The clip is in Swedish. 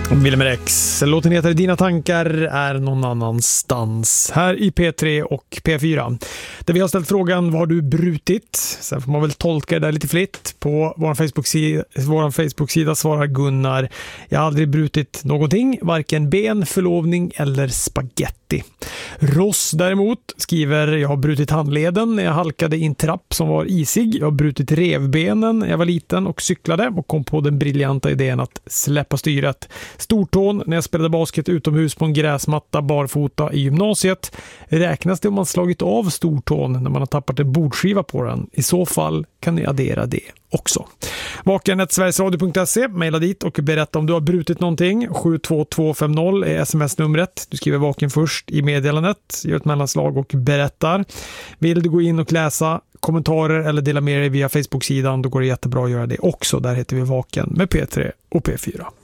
Wilmer X. Låten heter Dina tankar är någon annanstans. Här i P3 och P4. Där vi har ställt frågan, vad har du brutit? Sen får man väl tolka det där lite fritt. På vår Facebook-sida svarar Gunnar: jag har aldrig brutit någonting, varken ben, förlovning eller spaghetti. Ross däremot skriver: jag har brutit handleden när jag halkade i en trapp som var isig. Jag har brutit revbenen när jag var liten och cyklade och kom på den briljanta idén att släppa styret. Stortån när jag spelade basket utomhus på en gräsmatta barfota i gymnasiet. Räknas det om man slagit av stortån när man har tappat en bordskiva på den? I så fall kan ni addera det också. vaken@sverigesradio.se, mejla dit och berätta om du har brutit någonting. 72250 är sms-numret. Du skriver vaken först i meddelandet, gör ett mellanslag och berättar. Vill du gå in och läsa kommentarer eller dela med dig via Facebook-sidan, då går det jättebra att göra det också. Där heter vi Vaken med P3 och P4.